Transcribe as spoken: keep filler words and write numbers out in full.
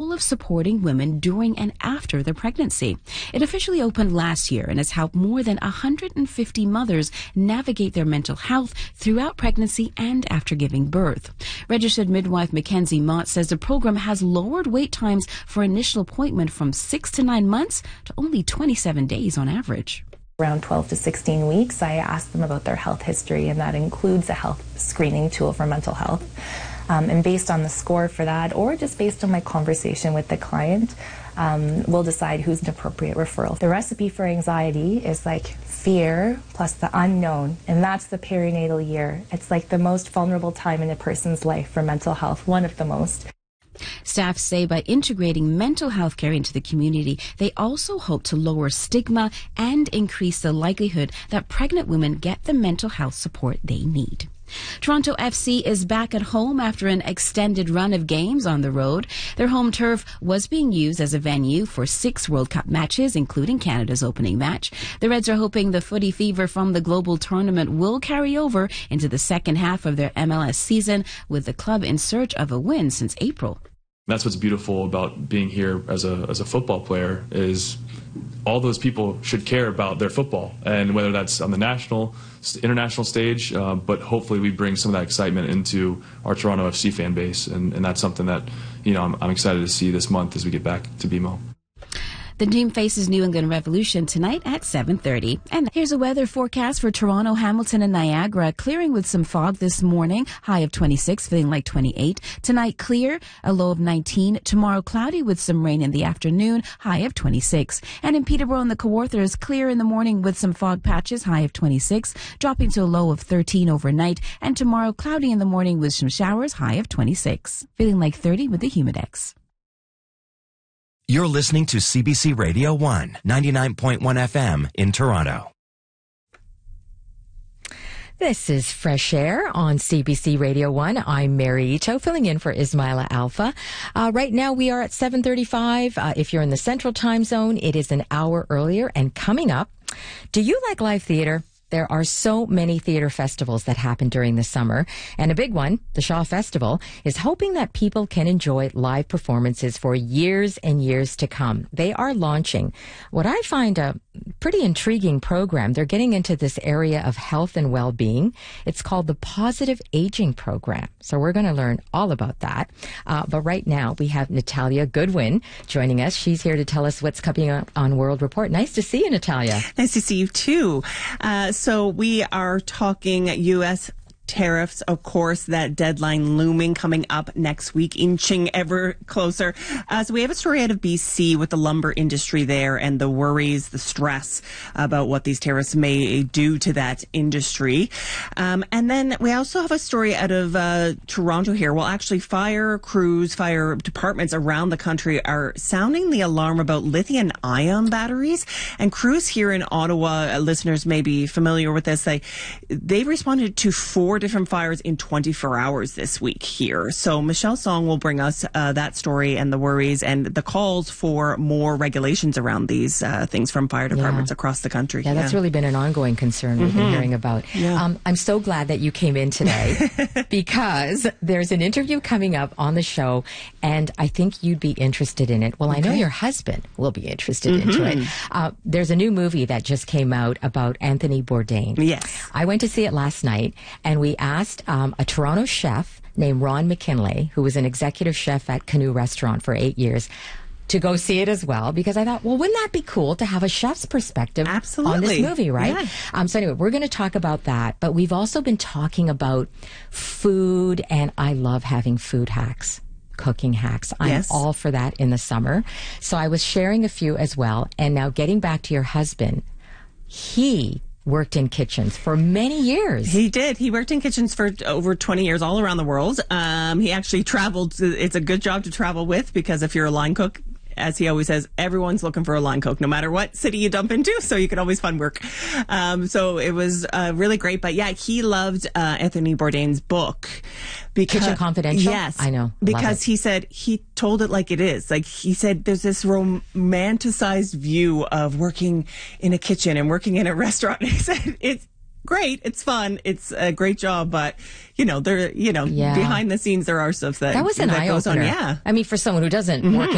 goal of supporting women during and after their pregnancy. It officially opened last year and has helped more than one hundred fifty mothers navigate their mental health throughout pregnancy and after giving birth. Registered midwife Mackenzie Mott says the program has lowered wait times for initial appointment from six to nine months to only twenty-seven days on average. Around twelve to sixteen weeks, I asked them about their health history, and that includes a health screening tool for mental health. Um, and based on the score for that, or just based on my conversation with the client, um, we'll decide who's an appropriate referral. The recipe for anxiety is like fear plus the unknown, and that's the perinatal year. It's like the most vulnerable time in a person's life for mental health, one of the most. Staff say by integrating mental health care into the community, they also hope to lower stigma and increase the likelihood that pregnant women get the mental health support they need. Toronto F C is back at home after an extended run of games on the road. Their home turf was being used as a venue for six World Cup matches, including Canada's opening match. The Reds are hoping the footy fever from the global tournament will carry over into the second half of their M L S season, with the club in search of a win since April. That's what's beautiful about being here as a as a football player, is all those people should care about their football, and whether that's on the national, international stage, uh, but hopefully we bring some of that excitement into our Toronto F C fan base, and, and that's something that, you know, I'm, I'm excited to see this month as we get back to B M O. The team faces New England Revolution tonight at seven thirty. And here's a weather forecast for Toronto, Hamilton, and Niagara. Clearing with some fog this morning, high of twenty-six, feeling like twenty-eight. Tonight, clear, a low of nineteen. Tomorrow, cloudy with some rain in the afternoon, high of twenty-six. And in Peterborough and the Kawarthas, clear in the morning with some fog patches, high of twenty-six, dropping to a low of thirteen overnight. And tomorrow, cloudy in the morning with some showers, high of twenty-six. Feeling like thirty with the Humidex. You're listening to C B C Radio one, ninety-nine point one F M in Toronto. This is Fresh Air on C B C Radio one. I'm Mary Ito, filling in for Ismaila Alpha. Uh, right now we are at seven thirty-five. Uh, if you're in the Central Time Zone, it is an hour earlier. And coming up, do you like live theater? There are so many theater festivals that happen during the summer, and a big one, the Shaw Festival, is hoping that people can enjoy live performances for years and years to come. They are launching what I find a pretty intriguing program. They're getting into this area of health and well-being. It's called the Positive Aging Program. So we're going to learn all about that. Uh, but right now, we have Natalia Goodwin joining us. She's here to tell us what's coming on, on World Report. Nice to see you, Natalia. Nice to see you, too. Uh, So we are talking U S tariffs, of course, that deadline looming coming up next week, inching ever closer. Uh, so we have a story out of B C with the lumber industry there and the worries, the stress about what these tariffs may do to that industry. Um, and then we also have a story out of uh, Toronto here. Well, actually, fire crews, fire departments around the country are sounding the alarm about lithium-ion batteries. And crews here in Ottawa, uh, listeners may be familiar with this, they, they responded to four different fires in twenty-four hours this week here. So Michelle Song will bring us uh, that story and the worries and the calls for more regulations around these uh, things from fire departments yeah. across the country. Yeah, that's yeah. really been an ongoing concern we've mm-hmm. been hearing about. Yeah. Um, I'm so glad that you came in today because there's an interview coming up on the show, and I think you'd be interested in it. Well, okay. I know your husband will be interested mm-hmm. into it. Uh, there's a new movie that just came out about Anthony Bourdain. Yes. I went to see it last night, and we asked um, a Toronto chef named Ron McKinley, who was an executive chef at Canoe Restaurant for eight years, to go see it as well, because I thought, well, wouldn't that be cool to have a chef's perspective Absolutely. on this movie, right? Yeah. Um, so anyway, we're going to talk about that, but we've also been talking about food, and I love having food hacks. Cooking hacks. I'm yes. all for that in the summer. So I was sharing a few as well. And now getting back to your husband, he worked in kitchens for many years. He did. He worked in kitchens for over twenty years all around the world. Um, he actually traveled. It's a good job to travel with, because if you're a line cook, as he always says, everyone's looking for a line cook, no matter what city you dump into. So you can always find work. Um, so it was uh, really great. But yeah, he loved uh, Anthony Bourdain's book. Because, Kitchen Confidential? Yes. I know. Because he said, he told it like it is. Like he said, there's this romanticized view of working in a kitchen and working in a restaurant. He said, it's great. It's fun. It's a great job. But, you know, there, you know, yeah. behind the scenes, there are stuff that, that was an that eye goes opener. on. Yeah. I mean, for someone who doesn't mm-hmm. work